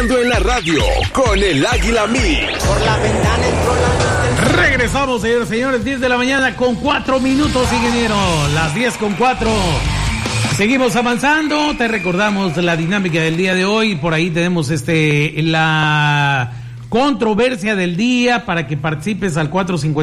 En la radio, con el Águila Mix. Por la ventana entró la luz del... Regresamos, señores, 10 de la mañana con 4 minutos, ingeniero. Las 10:04. Seguimos avanzando. Te recordamos la dinámica del día de hoy. Por ahí tenemos la controversia del día para que participes al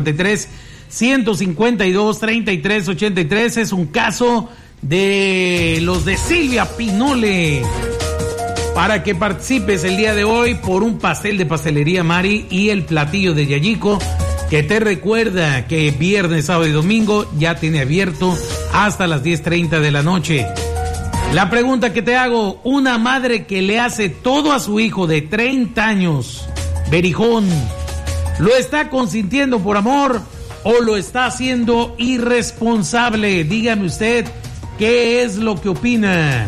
453-152-3383. Es un caso de los de Silvia Pinole. Para que participes el día de hoy por un pastel de Pastelería Mari y el platillo de Yayico, que te recuerda que viernes, sábado y domingo ya tiene abierto hasta las 10:30 de la noche. La pregunta que te hago: una madre que le hace todo a su hijo de 30 años, berijón, ¿lo está consintiendo por amor o lo está haciendo irresponsable? Dígame usted, ¿qué es lo que opina?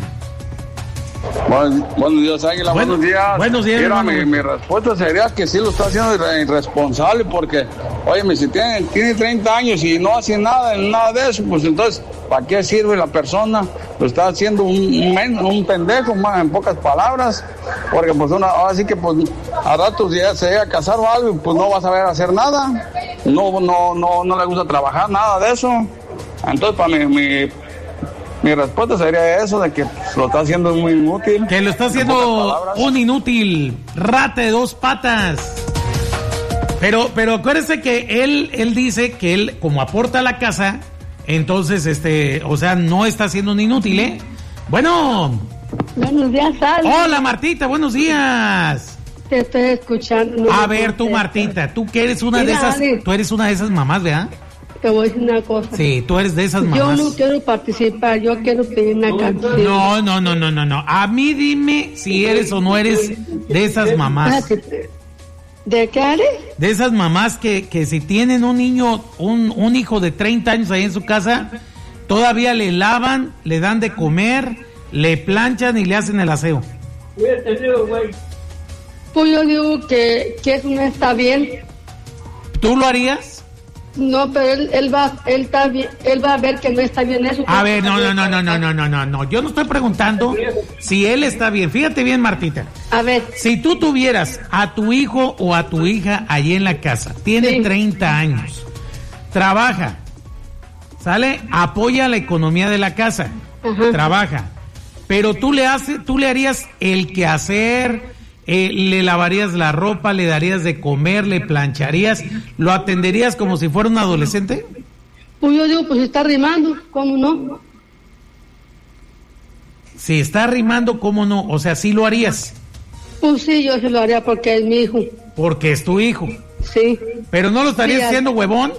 Buenos días, Águila, buenos días. Buenos días. Mira, mi respuesta sería que sí lo está haciendo irresponsable, porque, óyeme, si tiene 30 años y no hace nada de eso, pues entonces, ¿para qué sirve la persona? Lo está haciendo un pendejo, en pocas palabras, porque pues ahora sí que pues a ratos ya se llega a casar o algo, pues no va a saber hacer nada, no le gusta trabajar, nada de eso. Entonces, para mi respuesta sería eso, de que lo está haciendo muy inútil. Que lo está haciendo un inútil, rata de 2 patas. Pero acuérdese que él dice que él, como aporta a la casa, entonces, o sea, no está siendo un inútil, ¿eh? Bueno. Buenos días, Ale. Hola, Martita, buenos días. Te estoy escuchando. No, a ver, tú, Martita, tú que eres una de esas, Ale, tú eres una de esas mamás, ¿verdad? Te voy a decir una cosa. Sí, tú eres de esas mamás. Yo no quiero participar, yo quiero pedir una canción. No. A mí dime si eres o no eres de esas mamás. ¿De qué eres? De esas mamás que si tienen un niño, un hijo de 30 años ahí en su casa, todavía le lavan, le dan de comer, le planchan y le hacen el aseo. Pues yo digo que eso no está bien. ¿Tú lo harías? No, pero él va a ver que no está bien eso. A ver, no. Yo no estoy preguntando si él está bien. Fíjate bien, Martita. A ver. Si tú tuvieras a tu hijo o a tu hija allí en la casa, tiene 30 años, trabaja, ¿sale? Apoya la economía de la casa, trabaja, pero tú le harías el quehacer. Le lavarías la ropa, le darías de comer, le plancharías, ¿lo atenderías como si fuera un adolescente? Pues yo digo, pues está rimando, ¿cómo no? Si está rimando, ¿cómo no? O sea, ¿sí lo harías? Pues sí, yo se lo haría porque es mi hijo. Porque es tu hijo. Sí. ¿Pero no lo estarías haciendo huevón?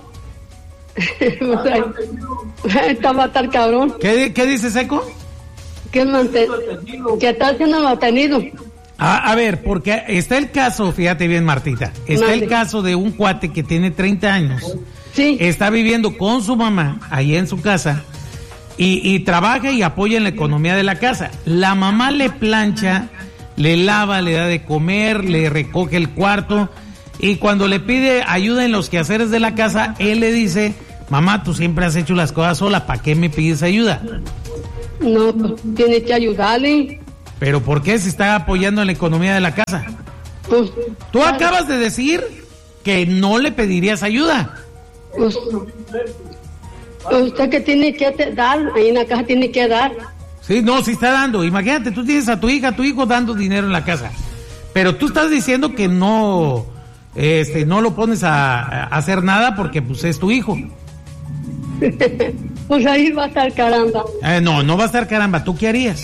Está va a estar cabrón. ¿Qué dice Seco? Que está siendo mantenido. A ver, porque está el caso, fíjate bien, Martita, está el caso de un cuate que tiene 30 años, está viviendo con su mamá ahí en su casa y trabaja y apoya en la economía de la casa. La mamá le plancha, le lava, le da de comer, le recoge el cuarto y cuando le pide ayuda en los quehaceres de la casa, él le dice: mamá, tú siempre has hecho las cosas sola, ¿para qué me pides ayuda? No, pues tiene que ayudarle. ¿Pero por qué se está apoyando en la economía de la casa? Pues, tú acabas de decir que no le pedirías ayuda. Pues, usted que tiene que dar, ahí en la casa tiene que dar. Sí, no, sí está dando. Imagínate, tú tienes a tu hija, a tu hijo dando dinero en la casa. Pero tú estás diciendo que no lo pones a hacer nada porque pues es tu hijo. Pues ahí va a estar caramba. No va a estar caramba. ¿Tú qué harías?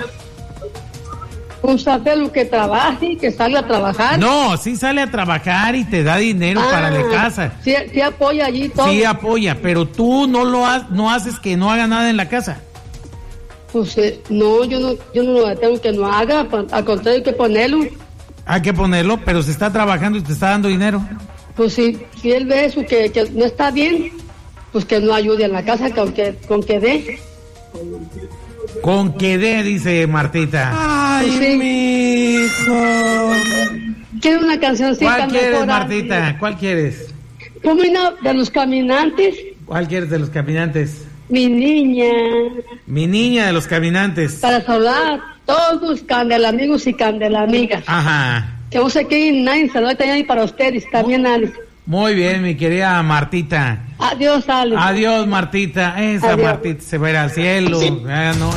Pues hace lo que trabaje, que salga a trabajar. No, sí sale a trabajar y te da dinero para la casa. Sí apoya allí todo. Sí apoya, pero tú no haces que no haga nada en la casa. Pues no, yo no lo tengo que no haga, al contrario hay que ponerlo. Hay que ponerlo, pero se está trabajando y te está dando dinero. Pues si él ve eso que no está bien, pues que no ayude en la casa, con que dé. Con que dé, dice Martita. Ay, pues sí. Mi hijo. ¿Quieres una cancioncita? ¿Cuál quieres, Martita? ¿Cuál quieres? Ponme una de Los Caminantes. ¿Cuál quieres de Los Caminantes? Mi niña. Mi niña de Los Caminantes. Para saludar. todos candelamigos y candelamigas. Ajá. Que no sé qué, nadie saluda también para ustedes, también Alex. Muy bien, mi querida Martita. Adiós, Alex. Adiós, Martita. Esa Adiós. Martita se va a ir al cielo. Sí. No.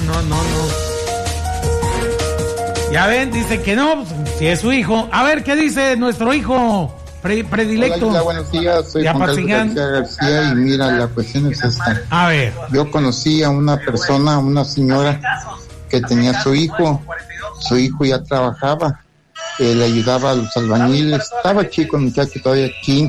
Ya ven, dice que no, si es su hijo. A ver, ¿qué dice nuestro hijo predilecto? Hola, buenos días, soy De Juan Carlos Apatzingán. García y mira, la cuestión es esta. A ver. Yo conocí a una persona, una señora que tenía su hijo ya trabajaba, le ayudaba a los albañiles, estaba chico el muchacho todavía,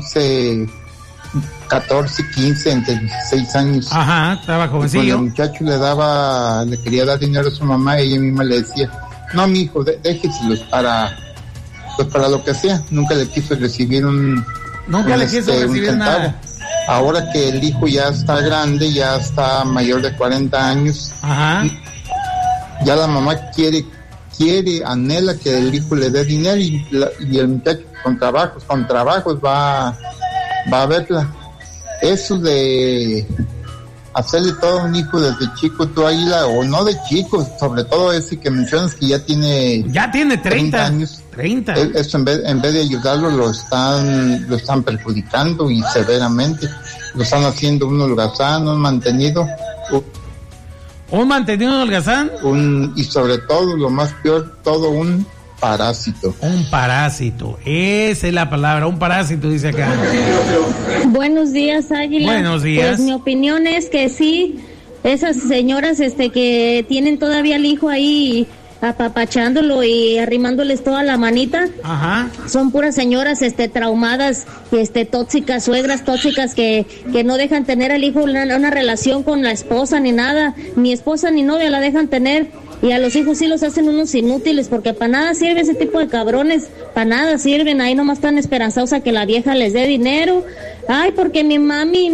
14, 15, entre 16 años. Ajá, estaba Y cuando jovencillo. el muchacho le quería dar dinero a su mamá, ella misma le decía, no, mi hijo, déjeselos para lo que sea. Nunca le quiso recibir Nunca le quiso recibir centavo. nada. Ahora que el hijo ya está grande, ya está mayor de 40 años, Ajá. ya la mamá quiere, anhela que el hijo le dé dinero y el muchacho con trabajos va a verla. Eso de hacerle todo a un hijo desde chico, tú Águila, o no de chico, sobre todo ese que mencionas que ya tiene 30 años. 30. Eso en vez de ayudarlo lo están perjudicando y severamente. Lo están haciendo un holgazán, un mantenido, ¿Un mantenido holgazán? y sobre todo, lo más peor, todo un parásito. Un parásito. Esa es la palabra, un parásito, dice acá. Buenos días, Águila. Buenos días. Pues mi opinión es que sí, esas señoras que tienen todavía el hijo ahí apapachándolo y arrimándoles toda la manita, Ajá. son puras señoras traumadas, tóxicas, suegras tóxicas que no dejan tener al hijo una relación con la esposa ni nada, ni esposa ni novia la dejan tener, y a los hijos sí los hacen unos inútiles, porque para nada sirve ese tipo de cabrones, para nada sirven, ahí nomás están esperanzados a que la vieja les dé dinero. Ay, porque mi mami.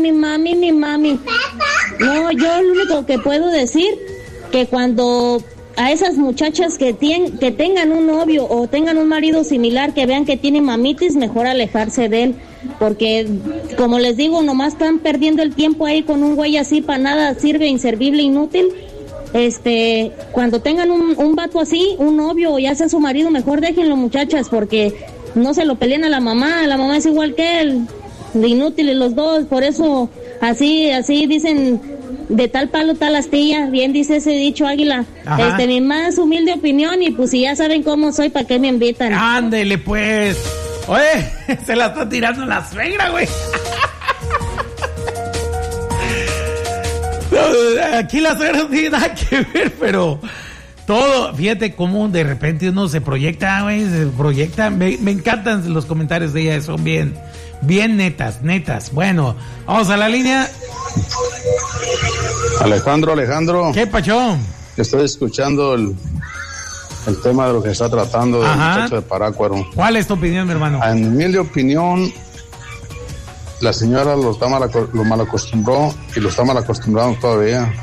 No, yo lo único que puedo decir, que cuando a esas muchachas que tengan un novio o tengan un marido similar, que vean que tiene mamitis, mejor alejarse de él, porque como les digo, nomás están perdiendo el tiempo ahí con un güey así, para nada sirve, inservible, inútil. Cuando tengan un vato así, un novio o ya sea su marido, mejor déjenlo, muchachas, porque no se lo peleen a la mamá es igual que él, de inútiles los dos, por eso así dicen, de tal palo tal astilla, bien dice ese dicho, Águila. Ajá. Mi más humilde opinión, y pues si ya saben cómo soy, ¿para qué me invitan? Ándele, pues. Oye, se la está tirando la suegra, güey. No, aquí la suegra no tiene nada que ver, pero todo, fíjate cómo de repente uno se proyecta, güey, me encantan los comentarios de ella, son bien netas. Bueno, vamos a la línea. Alejandro, ¿Qué pacho? estoy escuchando el tema de lo que está tratando el Ajá. muchacho de Parácuaro. ¿Cuál es tu opinión, mi hermano? En mi humilde opinión, la señora lo mal acostumbró y lo está mal acostumbrando todavía.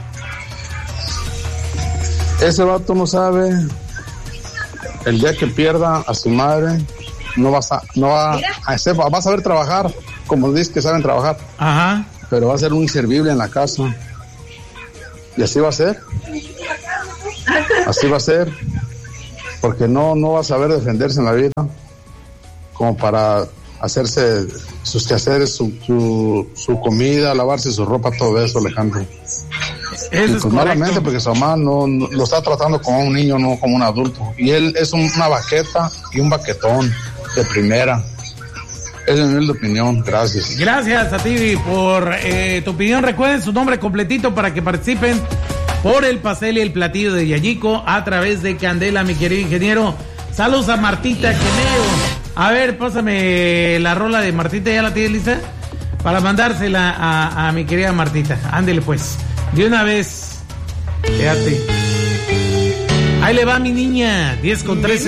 Ese vato no sabe, el día que pierda a su madre, vas a saber trabajar, como dices que saben trabajar, Ajá. pero va a ser un inservible en la casa. Y así va a ser. Así va a ser. Porque no va a saber defenderse en la vida como para hacerse sus quehaceres, su comida, lavarse su ropa, todo eso, Alejandro. Eso Y es pues malamente, correcto. porque su mamá no lo está tratando como un niño, no como un adulto. Y él es una baqueta y un baquetón de primera. Esa es mi humilde opinión. Gracias. Gracias a ti por tu opinión. Recuerden su nombre completito para que participen por el pastel y el platillo de Yayico a través de Candela, mi querido ingeniero. Saludos a Martita Queneo. A ver, pásame la rola de Martita, ¿ya la tienes lista? Para mandársela a mi querida Martita. Ándele pues, de una vez. Fíjate. Ahí le va mi niña, 10:13.